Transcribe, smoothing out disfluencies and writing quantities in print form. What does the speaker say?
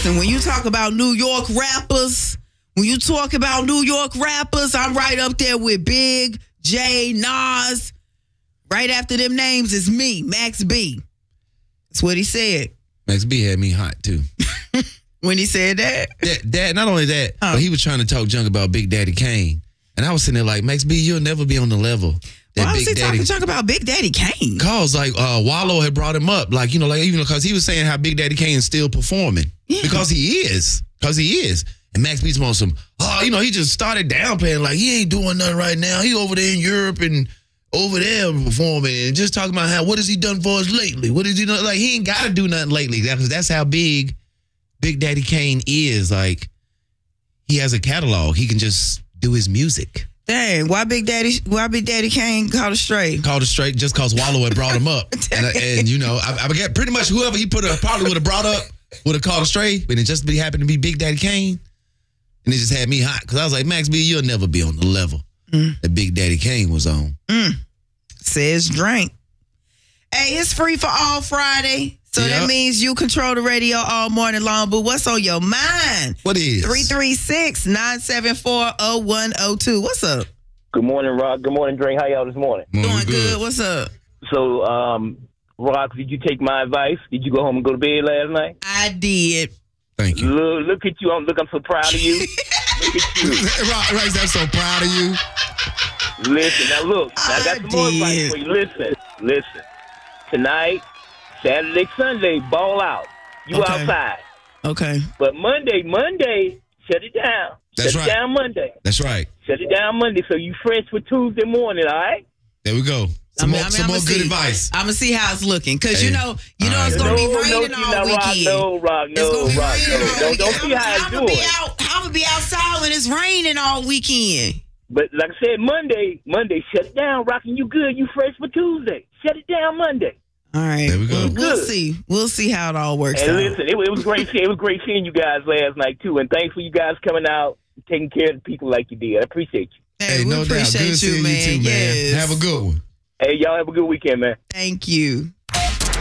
And when you talk about New York rappers, I'm right up there with Big, J, Nas. Right after them names is me, Max B. That's what he said. Max B had me hot, too. When he said that? That not only that, but he was trying to talk junk about Big Daddy Kane. And I was sitting there like, Max B, you'll never be on the level. Why was he talking junk about Big Daddy Kane? Cause like Wallow had brought him up, like, even because he was saying how Big Daddy Kane is still performing. Yeah. Because he is. And Max B's on some, he just started downplaying, like, he ain't doing nothing right now. He over there in Europe and over there performing and just talking about what has he done for us lately? What has he done? Like, he ain't got to do nothing lately. Because that's how big Big Daddy Kane is. Like, he has a catalog. He can just do his music. Dang, why Big Daddy Kane called it straight? Called it straight just because Wallow had brought him up. and I get pretty much whoever he probably would have brought up would have called it straight, but it just happened to be Big Daddy Kane. And it just had me hot because I was like, Max B, you'll never be on the level that Big Daddy Kane was on. Says Drink. Hey, it's free for all Friday. So that means you control the radio all morning long. But what's on your mind? What is? 336-974-0102. What's up? Good morning, Rock. Good morning, Drink. How y'all this morning? Doing good. What's up? So, Rock, did you take my advice? Did you go home and go to bed last night? I did. Thank you. Look at you. I'm so proud of you. Look at you. Right, I'm so proud of you. Listen, now look. Now I got some more advice for you. Listen. Tonight, Saturday, Sunday, ball out. You outside. Okay. But Monday, shut it down. That's shut it down Monday. That's right. Shut it down Monday so you fresh for Tuesday morning, all right? There we go. Some more good advice. I'm going to see how it's looking. Because, you know it's going to be raining all weekend. Rock. Don't see how it's doing. I'm going to be outside when it's raining all weekend. But like I said, Monday, shut it down, Rockin'. You good. You fresh for Tuesday. Shut it down Monday. All right. There we go. We'll see how it all works out. And listen, it was great seeing you guys last night, too. And thanks for you guys coming out and taking care of the people like you did. I appreciate you. Hey, we appreciate Good seeing you, man. You too, man. Yes. Have a good one. Hey, y'all have a good weekend, man. Thank you.